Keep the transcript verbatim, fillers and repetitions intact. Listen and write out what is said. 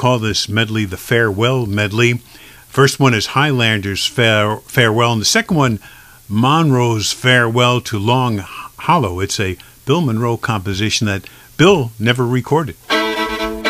call this medley the Farewell Medley. First one is Highlander's Fare- Farewell, and the second one, Monroe's Farewell to Long Hollow. It's a Bill Monroe composition that Bill never recorded.